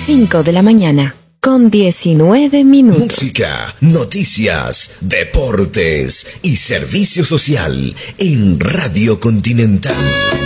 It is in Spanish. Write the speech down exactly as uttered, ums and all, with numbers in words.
cinco de la mañana, con diecinueve minutos. Música, noticias, deportes y servicio social en Radio Continental.